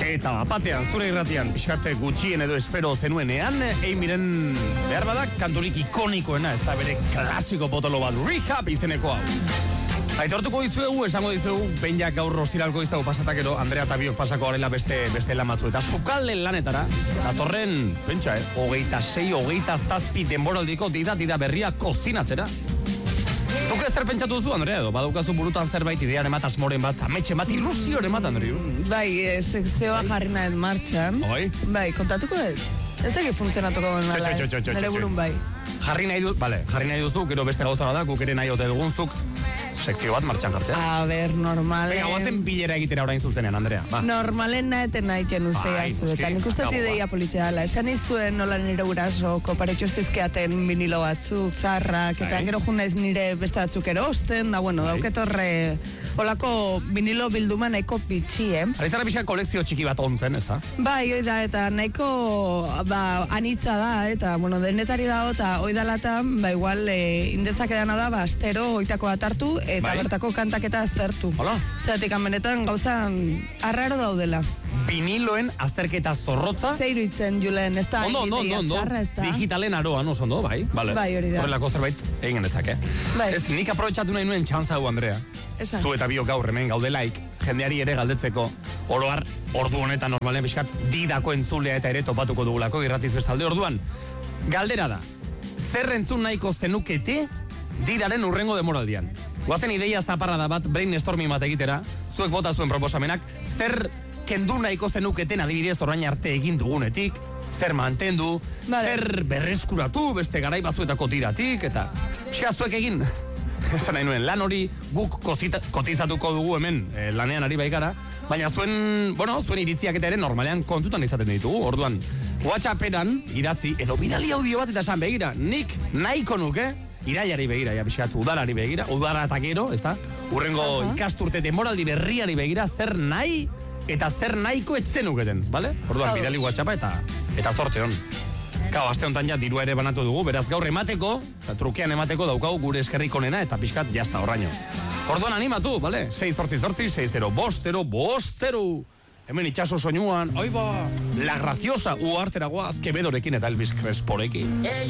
Eta batean, zure irratian, pixkate gutxien edo espero zenuenean, miren behar badak kanturik ikonikoena, ez da bere klasiko potolo bat, Rehab izeneko hau. Aitortuko dizuegu, esango dizuegu, behin jak gaur rostiralko iztago pasatakero, Andrea eta biok pasako garela beste lan batzu. Eta sukalde lanetara, datorren, pentsa, 26, 27 denboraldiko dida berria kozinatzera. Zuke zer pentsatu duzu, Andrea, edo? Badaukazu burutan zerbait idearen bat, asmoren bat, ametxe bat, ilusioren bat, Andrea? Bai, sekzioa jarri nahet martxan. Bai, kontatuko ez? Ez da funtzionatuko nala ez, nire burun bai. Jarri nahi duzu, gero beste gauza da, guk ere nahi ote dugunzuk, sekzio bat martxan jartzea. A ber, normalen... Venga, guazen bilera egitera orain zuzenean, Andrea. Ba. Normalen naeten nahiten usteia zu, eta nik uste ideia politxeala. Esan izuen nola nire guraso, koparetxo zizkeaten vinilo batzuk, zarrak, eta gero junaiz nire beste batzuk erosten, da bueno, dauketorre... Olako vinilo bilduma nahiko pitxi, Arizara pixka kolekzio txiki bat ontzen, ez da? Bai, oida, eta nahiko anitza da, eta, bueno, denetari dago, eta oidalatan, igual, indezak edana da, astero, oitako bat hartu, eta bertako kantaketa aztertu. Hola? Zeratik, benetan gauza arraro daudela. Viniloen azterketa zorrotza? Zeiru itzen, Julen, ez da, ondo. Digitalen aroan oso ondo, bai? Bai, hori da. Horrelako zerbait egin genezak, Bai. Ez, nik aprobetxatu nahi nuen txantza hau, Andrea. Esan. Zu eta biok gaur hemen gaudelaik, jendeari ere galdetzeko, oroar, ordu honetan normalen pixkat, didako entzulea eta ere topatuko dugulako, irratiz bestalde orduan. Galdera da, zer entzun nahiko zenukete didaren urrengo demoraldian? Guazen ideia zaparra da bat, brainstorming bat egitera, zuek bota zuen proposamenak, zer kendu nahiko zenuketen adibidez orain arte egin dugunetik, zer mantendu, zer berreskuratu beste garai batzuetako tiratik, eta zuek egin... Esan nahi nuen, lan hori guk kotizatuko dugu hemen lanean ari baikara, baina zuen iritziak eta ere normalean kontutan izaten ditugu, orduan WhatsApperan idatzi edo bidali audio bat eta esan begira, nik nahiko nuke, irailari begira, udalari begira, udara eta gero, ez da? Urrengo ikasturte demoraldi berriari begira, zer nahi eta zer nahiko etzen nuketen, bale? Orduan bidali WhatsAppa eta zorte hon. Gau, aste honetan ja dirua ere banatu dugu, beraz gaur emateko, trukean emateko daukagu gure eskerrik onena eta pixkat jazta horraino. Orduan animatu, bale? 6-zortzi-zortzi-6-0-5-0. Hemen itxaso soinuan, oiba, La Graciosa, Uartera goaz, Quevedorekin eta Elvis Cresporekin.